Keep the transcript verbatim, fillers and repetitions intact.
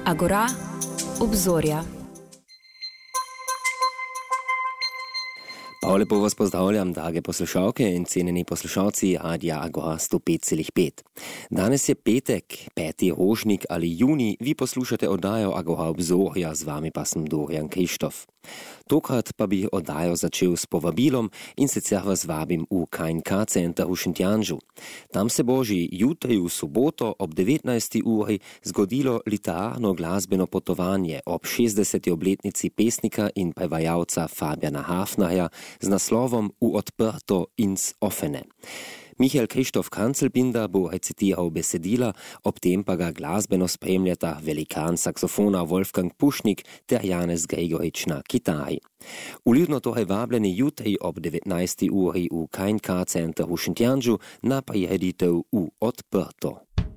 Agora, obzorja. Pa lepo vas pozdravljam, drage poslušalke in cenjeni poslušalci Radia Agora sto pet celih pet. Danes je petek, peti rožnik ali juni, vi poslušate oddajo Agora obzorja, z vami pa sem Dorijan Krištof. Tokrat pa bi oddajo začel s povabilom in sicer vas vabim v K N K center v Šentjanžu. Tam se bo že jutri v soboto ob devetnajsti uri zgodilo literarno glasbeno potovanje ob šestdeseti obletnici pesnika in prevajalca Fabijana Hafnerja z naslovom V odprto ins offene. Michael Krištof Krancelbinder bo recitiral besedila, ob tem pa ga glasbeno spremljata velikan saksofona Wolfgang Pušnik ter Janez Gregorič na kitari. Vljudno torej vabljeni jutri ob devetnajsti uri v K N K center v Šentjanžu na prireditev V odprto.